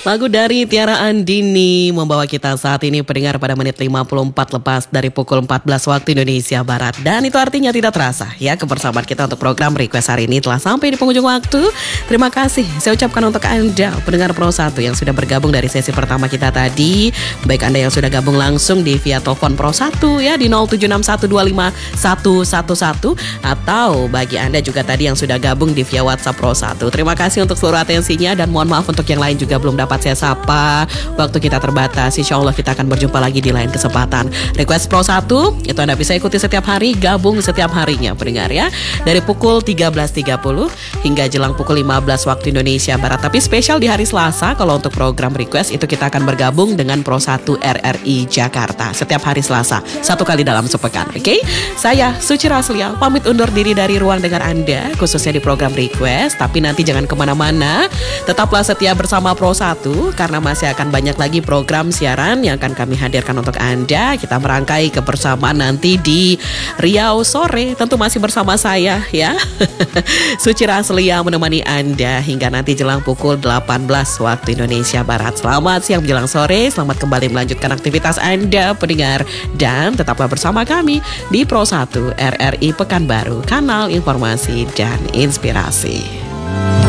Lagu dari Tiara Andini membawa kita saat ini pendengar pada menit 54 lepas dari pukul 14 waktu Indonesia Barat. Dan itu artinya tidak terasa ya, kebersamaan kita untuk program Request hari ini telah sampai di penghujung waktu. Terima kasih saya ucapkan untuk Anda pendengar Pro 1 yang sudah bergabung dari sesi pertama kita tadi. Baik Anda yang sudah gabung langsung di via telepon Pro 1 ya di 076125111, atau bagi Anda juga tadi yang sudah gabung di via WhatsApp Pro 1. Terima kasih untuk seluruh atensinya dan mohon maaf untuk yang lain juga belum dapat saya sapa. Waktu kita terbatas, insya Allah kita akan berjumpa lagi di lain kesempatan. Request Pro 1 itu Anda bisa ikuti setiap hari, gabung setiap harinya pendengar ya, dari pukul 13.30 hingga jelang pukul 15 waktu Indonesia Barat. Tapi spesial di hari Selasa, kalau untuk program request itu kita akan bergabung dengan Pro 1 RRI Jakarta setiap hari Selasa, satu kali dalam sepekan. Oke? Saya Suci Raslia pamit undur diri dari ruang dengar Anda khususnya di program request. Tapi nanti jangan kemana-mana, tetaplah setia bersama Pro 1 karena masih akan banyak lagi program siaran yang akan kami hadirkan untuk Anda. Kita merangkai kebersamaan nanti di Riau sore, tentu masih bersama saya ya Suci Raslia menemani Anda hingga nanti jelang pukul 18 waktu Indonesia Barat. Selamat siang menjelang sore, selamat kembali melanjutkan aktivitas Anda pendengar, dan tetaplah bersama kami di Pro 1 RRI Pekanbaru, kanal informasi dan inspirasi.